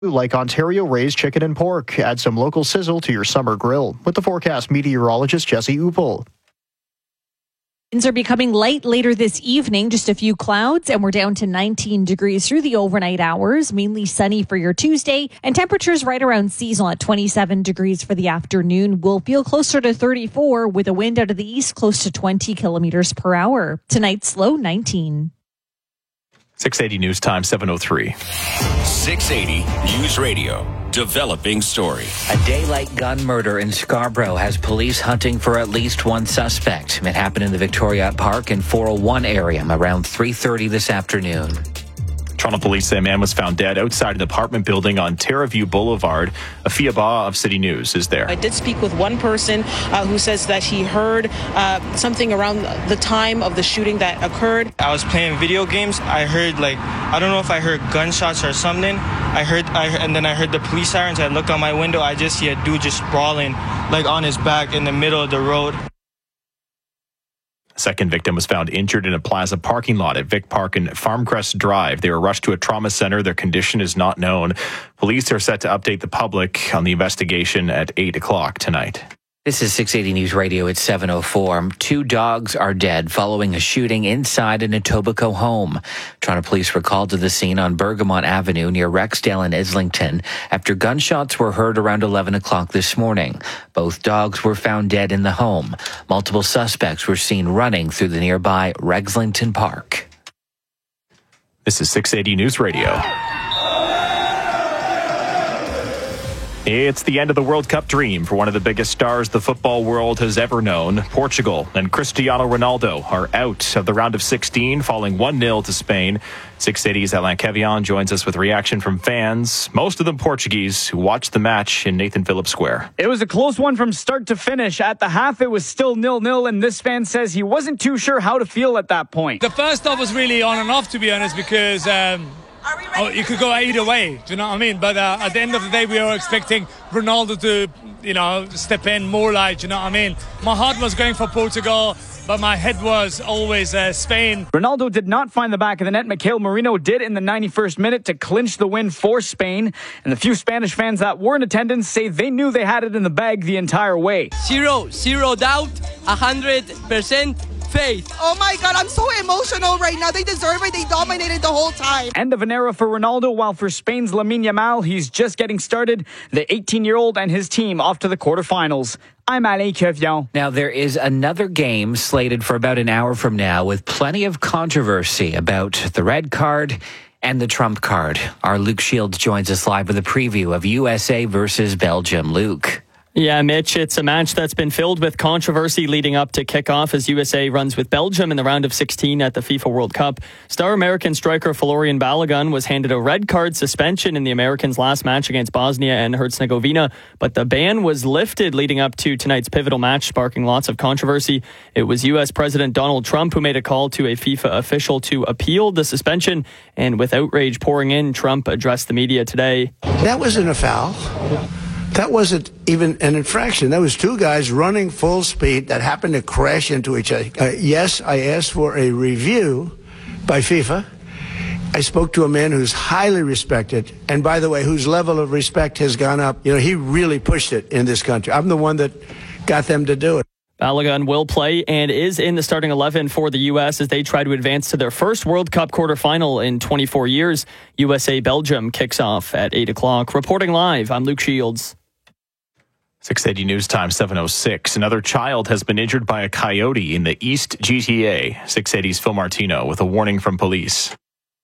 Like Ontario raised chicken and pork. Add some local sizzle to your summer grill. With the forecast, meteorologist Jesse Upel. Winds are becoming light later this evening, just a few clouds, and we're down to 19 degrees through the overnight hours, mainly sunny for your Tuesday, and temperatures right around seasonal at 27 degrees for the afternoon. We'll feel closer to 34 with a wind out of the east close to 20 kilometers per hour. Tonight's low 19. 680 News Time, 7:03. 680 News Radio. Developing story. A daylight gun murder in Scarborough has police hunting for at least one suspect. It happened in the Victoria Park and 401 area around 3:30 this afternoon. Toronto police say a man was found dead outside an apartment building on Terraview Boulevard. Afia Ba of City News is there. I did speak with one person who says that he heard something around the time of the shooting that occurred. I was playing video games. I heard I don't know if I heard gunshots or something. And then I heard the police sirens. I look out my window. I just see a dude just sprawling on his back in the middle of the road. Second victim was found injured in a plaza parking lot at Vic Park and Farmcrest Drive. They were rushed to a trauma center. Their condition is not known. Police are set to update the public on the investigation at 8 o'clock tonight. This is 680 News Radio at 7:04. 2 dogs are dead following a shooting inside an Etobicoke home. Toronto police were called to the scene on Bergamot Avenue near Rexdale and Islington after gunshots were heard around 11 o'clock this morning. Both dogs were found dead in the home. Multiple suspects were seen running through the nearby Rexlington Park. This is 680 News Radio. It's the end of the World Cup dream for one of the biggest stars the football world has ever known. Portugal and Cristiano Ronaldo are out of the round of 16, falling 1-0 to Spain. 680's Alain Kevian joins us with reaction from fans, most of them Portuguese, who watched the match in Nathan Phillips Square. It was a close one from start to finish. At the half, it was still 0-0, and this fan says he wasn't too sure how to feel at that point. The first half was really on and off, to be honest, because you could go either way, do you know what I mean? But at the end of the day, we were expecting Ronaldo to, step in more do you know what I mean? My heart was going for Portugal, but my head was always Spain. Ronaldo did not find the back of the net. Mikhail Merino did in the 91st minute to clinch the win for Spain. And the few Spanish fans that were in attendance say they knew they had it in the bag the entire way. Zero doubt, 100%. Faith. Oh my God, I'm so emotional right now. They deserve it. They dominated the whole time. End of an era for Ronaldo, while for Spain's Lamine Yamal, he's just getting started. The 18-year-old and his team off to the quarterfinals. I'm Alain Kevian. Now, there is another game slated for about an hour from now with plenty of controversy about the red card and the trump card. Our Luke Shields joins us live with a preview of USA versus Belgium. Luke. Yeah, Mitch, it's a match that's been filled with controversy leading up to kickoff as USA runs with Belgium in the round of 16 at the FIFA World Cup. Star American striker Florian Balogun was handed a red card suspension in the Americans' last match against Bosnia and Herzegovina, but the ban was lifted leading up to tonight's pivotal match, sparking lots of controversy. It was U.S. President Donald Trump who made a call to a FIFA official to appeal the suspension, and with outrage pouring in, Trump addressed the media today. That wasn't a foul. That wasn't even an infraction. That was 2 guys running full speed that happened to crash into each other. Yes, I asked for a review by FIFA. I spoke to a man who's highly respected, and by the way, whose level of respect has gone up. He really pushed it in this country. I'm the one that got them to do it. Balogun will play and is in the starting 11 for the U.S. as they try to advance to their first World Cup quarterfinal in 24 years. USA-Belgium kicks off at 8 o'clock. Reporting live, I'm Luke Shields. 680 News Time, 7:06. Another child has been injured by a coyote in the East GTA. 680's Phil Martino with a warning from police.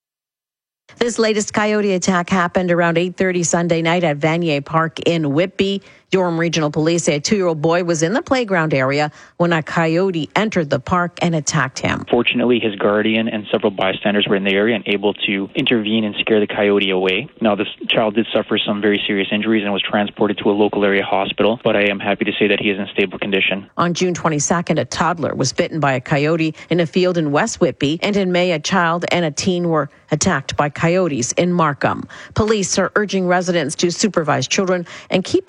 This latest coyote attack happened around 8:30 Sunday night at Vanier Park in Whitby. Durham Regional Police say a 2-year-old boy was in the playground area when a coyote entered the park and attacked him. Fortunately, his guardian and several bystanders were in the area and able to intervene and scare the coyote away. Now, this child did suffer some very serious injuries and was transported to a local area hospital, but I am happy to say that he is in stable condition. On June 22nd, a toddler was bitten by a coyote in a field in West Whitby, and in May, a child and a teen were attacked by coyotes in Markham. Police are urging residents to supervise children and keep a safe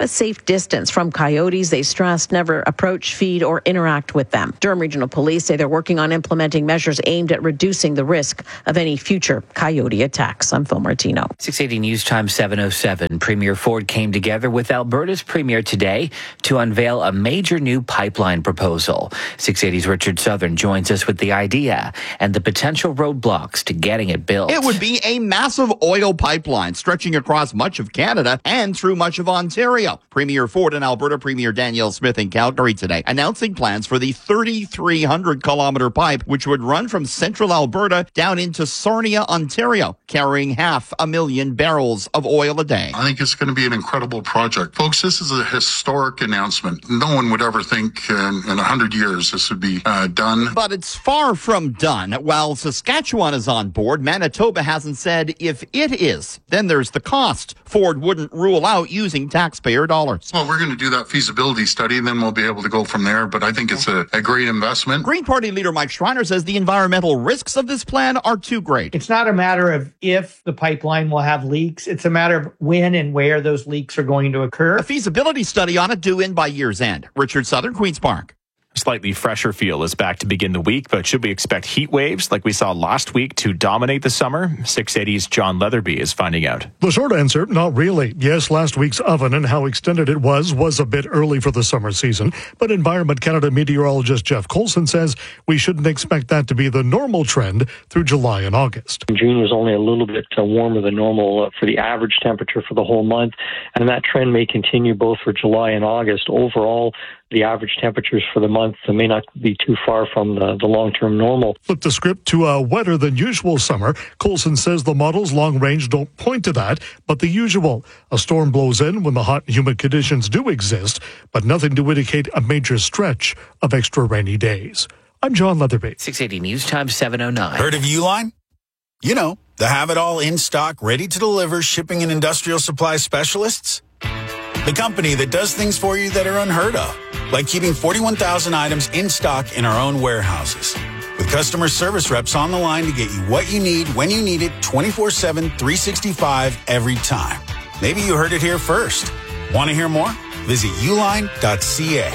distance from coyotes. They stressed never approach, feed, or interact with them. Durham Regional Police say they're working on implementing measures aimed at reducing the risk of any future coyote attacks. I'm Phil Martino. 680 News Time 7:07. Premier Ford came together with Alberta's Premier today to unveil a major new pipeline proposal. 680's Richard Southern joins us with the idea and the potential roadblocks to getting it built. It would be a massive oil pipeline stretching across much of Canada and through much of Ontario. Premier Ford in Alberta, Premier Danielle Smith in Calgary today, announcing plans for the 3,300-kilometer pipe, which would run from central Alberta down into Sarnia, Ontario, carrying 500,000 barrels of oil a day. I think it's going to be an incredible project. Folks, this is a historic announcement. No one would ever think in 100 years this would be done. But it's far from done. While Saskatchewan is on board, Manitoba hasn't said if it is. Then there's the cost. Ford wouldn't rule out using taxpayer dollars. Well, we're going to do that feasibility study, and then we'll be able to go from there. But I think it's a great investment. Green Party leader Mike Schreiner says the environmental risks of this plan are too great. It's not a matter of if the pipeline will have leaks. It's a matter of when and where those leaks are going to occur. A feasibility study on it due in by year's end. Richard Southern, Queen's Park. Slightly fresher feel is back to begin the week, but should we expect heat waves like we saw last week to dominate the summer? 680's John Leatherby is finding out. The short answer, not really. Yes, last week's oven and how extended it was a bit early for the summer season, but Environment Canada meteorologist Jeff Colson says we shouldn't expect that to be the normal trend through July and August. June was only a little bit warmer than normal for the average temperature for the whole month, and that trend may continue both for July and August. Overall, the average temperatures for the month may not be too far from the long-term normal. Flip the script to a wetter than usual summer. Colson says the models long range don't point to that, but the usual. A storm blows in when the hot and humid conditions do exist, but nothing to indicate a major stretch of extra rainy days. I'm John Leatherby. 680 News Time 7:09. Heard of Uline? You know, the have-it-all in-stock, ready-to-deliver shipping and industrial supply specialists. The company that does things for you that are unheard of, like keeping 41,000 items in stock in our own warehouses. With customer service reps on the line to get you what you need, when you need it, 24/7, 365, every time. Maybe you heard it here first. Want to hear more? Visit uline.ca.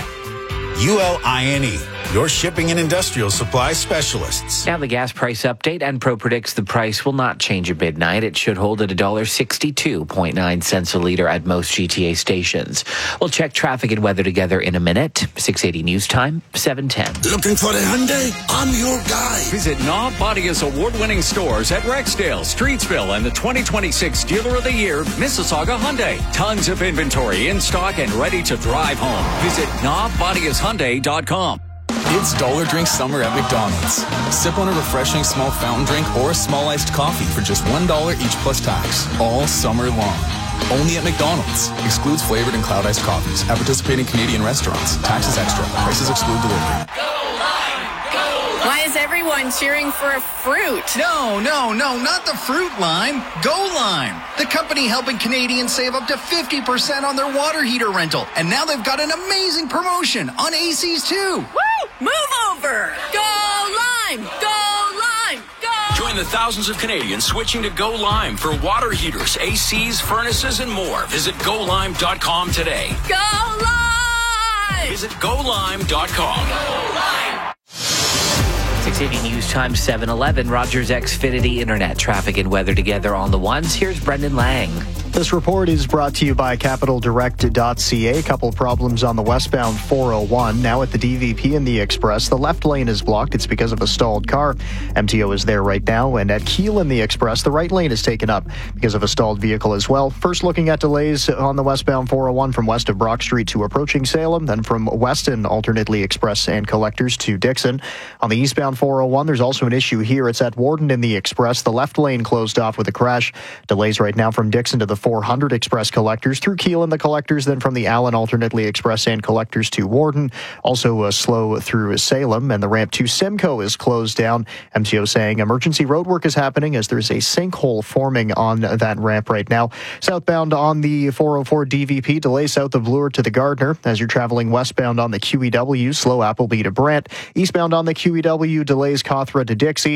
ULINE, your shipping and industrial supply specialists. Now the gas price update. Enpro predicts the price will not change at midnight. It should hold at $1.62.9 a litre at most GTA stations. We'll check traffic and weather together in a minute. 680 News Time, 7:10. Looking for a Hyundai? I'm your guy. Visit Knob Bodia's award-winning stores at Rexdale, Streetsville, and the 2026 Dealer of the Year, Mississauga Hyundai. Tons of inventory in stock and ready to drive home. Visit knobbodiashyundai.com. It's Dollar Drink Summer at McDonald's. Sip on a refreshing small fountain drink or a small iced coffee for just $1 each plus tax, all summer long. Only at McDonald's. Excludes flavored and cloud iced coffees. At participating Canadian restaurants. Taxes extra. Prices exclude delivery. Why is everyone cheering for a fruit? No, not the fruit lime. Go Lime, the company helping Canadians save up to 50% on their water heater rental. And now they've got an amazing promotion on ACs too. Woo! Move over! Go Lime! Go Lime! Go! Join the thousands of Canadians switching to Go Lime for water heaters, ACs, furnaces, and more. Visit GoLime.com today. Go Lime! Visit GoLime.com. Go Lime! 680 News Time 7:11. Rogers Xfinity Internet traffic and weather together on the ones. Here's Brendan Lang. This report is brought to you by CapitalDirect.ca. A couple of problems on the westbound 401. Now at the DVP and the Express, the left lane is blocked. It's because of a stalled car. MTO is there right now. And at Keele and the Express, the right lane is taken up because of a stalled vehicle as well. First looking at delays on the westbound 401 from west of Brock Street to approaching Salem, then from Weston, alternately Express and Collectors to Dixon. On the eastbound 401, there's also an issue here. It's at Warden in the Express. The left lane closed off with a crash. Delays right now from Dixon to the 400 Express Collectors through Keele and the Collectors, then from the Allen alternately Express and Collectors to Warden. Also slow through Salem, and the ramp to Simcoe is closed down. MTO saying emergency road work is happening as there's a sinkhole forming on that ramp right now. Southbound on the 404 DVP, delay south of Bloor to the Gardner. As you're traveling westbound on the QEW, slow Appleby to Brant. Eastbound on the QEW, delays Cawthra to Dixie.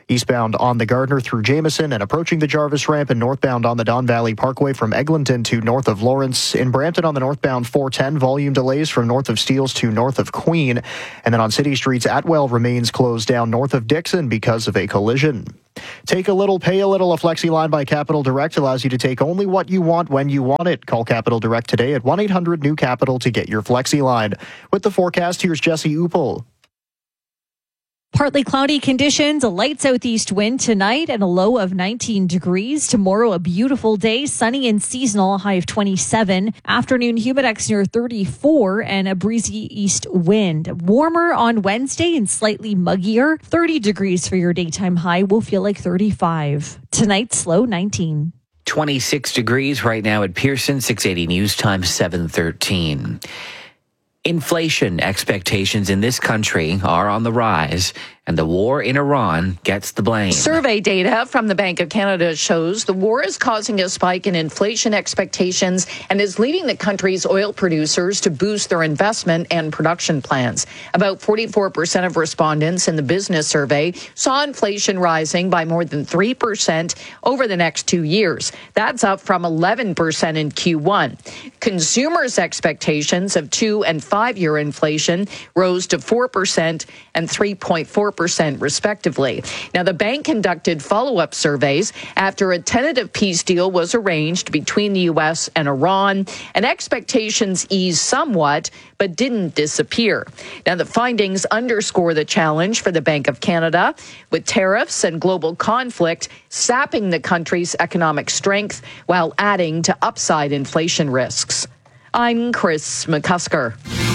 Eastbound on the Gardner through Jameson and approaching the Jarvis ramp, and northbound on the Don Valley Parkway from Eglinton to north of Lawrence. In Brampton on the northbound 410, volume delays from north of Steeles to north of Queen. And then on city streets, Atwell remains closed down north of Dixon because of a collision. Take a little, pay a little. A FlexiLine by Capital Direct allows you to take only what you want when you want it. Call Capital Direct today at 1-800-NEW-CAPITAL to get your FlexiLine. With the forecast, here's Jesse Upel. Partly cloudy conditions, a light southeast wind tonight and a low of 19 degrees. Tomorrow, a beautiful day, sunny and seasonal, a high of 27. Afternoon, humidex near 34 and a breezy east wind. Warmer on Wednesday and slightly muggier. 30 degrees for your daytime high. Will feel like 35. Tonight's low 19. 26 degrees right now at Pearson, 680 News Time, 7:13. Inflation expectations in this country are on the rise, and the war in Iran gets the blame. Survey data from the Bank of Canada shows the war is causing a spike in inflation expectations and is leading the country's oil producers to boost their investment and production plans. About 44% of respondents in the business survey saw inflation rising by more than 3% over the next 2 years. That's up from 11% in Q1. Consumers' expectations of 2- and 5-year inflation rose to 4% and 3.4%. respectively. Now, the bank conducted follow-up surveys after a tentative peace deal was arranged between the U.S. and Iran, and expectations eased somewhat, but didn't disappear. Now, the findings underscore the challenge for the Bank of Canada, with tariffs and global conflict sapping the country's economic strength while adding to upside inflation risks. I'm Chris McCusker.